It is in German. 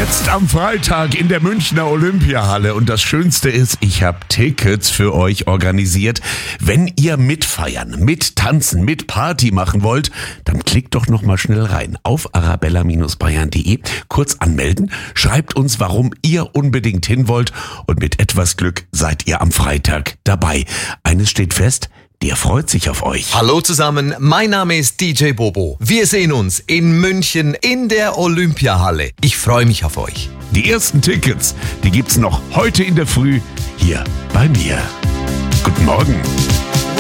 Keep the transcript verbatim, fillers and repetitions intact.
Jetzt am Freitag in der Münchner Olympiahalle. Und das Schönste ist, ich habe Tickets für euch organisiert. Wenn ihr mitfeiern, mittanzen, mit Party machen wollt, dann klickt doch noch mal schnell rein auf arabella Bindestrich bayern Punkt de, kurz anmelden, schreibt uns, warum ihr unbedingt hin wollt und mit etwas Glück seid ihr am Freitag dabei. Eines steht fest: Der freut sich auf euch. Hallo zusammen, mein Name ist D J Bobo. Wir sehen uns in München in der Olympiahalle. Ich freue mich auf euch. Die ersten Tickets, die gibt's noch heute in der Früh hier bei mir. Guten Morgen.